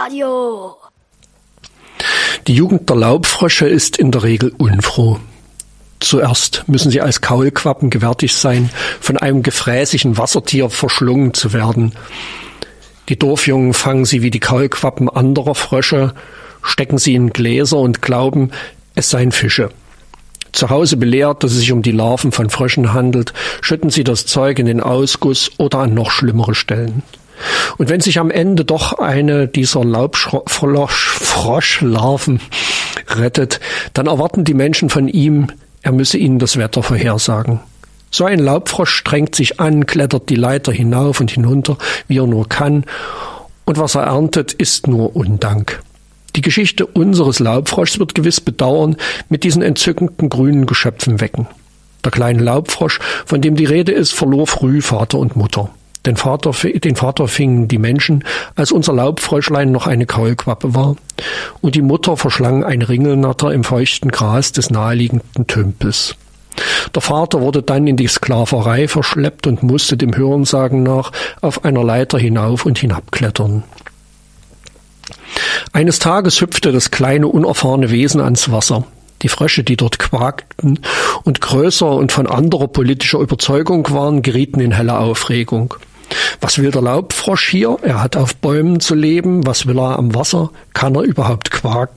Radio. Die Jugend der Laubfrösche ist in der Regel unfroh. Zuerst müssen sie als Kaulquappen gewärtig sein, von einem gefräßigen Wassertier verschlungen zu werden. Die Dorfjungen fangen sie wie die Kaulquappen anderer Frösche, stecken sie in Gläser und glauben, es seien Fische. Zu Hause belehrt, dass es sich um die Larven von Fröschen handelt, schütten sie das Zeug in den Ausguss oder an noch schlimmere Stellen. Und wenn sich am Ende doch eine dieser Laubfroschlarven rettet, dann erwarten die Menschen von ihm, er müsse ihnen das Wetter vorhersagen. So ein Laubfrosch strengt sich an, klettert die Leiter hinauf und hinunter, wie er nur kann, und was er erntet, ist nur Undank. Die Geschichte unseres Laubfroschs wird gewiss Bedauern mit diesen entzückenden grünen Geschöpfen wecken. Der kleine Laubfrosch, von dem die Rede ist, verlor früh Vater und Mutter. Den Vater fingen die Menschen, als unser Laubfröschlein noch eine Kaulquappe war, und die Mutter verschlang ein Ringelnatter im feuchten Gras des naheliegenden Tümpels. Der Vater wurde dann in die Sklaverei verschleppt und musste dem Hörensagen nach auf einer Leiter hinauf und hinabklettern. Eines Tages hüpfte das kleine, unerfahrene Wesen ans Wasser. Die Frösche, die dort quakten und größer und von anderer politischer Überzeugung waren, gerieten in helle Aufregung. Was will der Laubfrosch hier? Er hat auf Bäumen zu leben. Was will er am Wasser? Kann er überhaupt quaken?